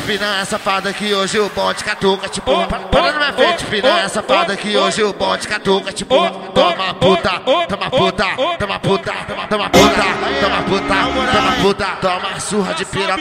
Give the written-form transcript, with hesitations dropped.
piranha safada que hoje o bonde catuca, tipo, para na minha frente, piranha safada que hoje o bonde catuca, tipo, toma puta, toma puta, toma puta, toma puta, toma puta, toma puta, toma surra de piranha.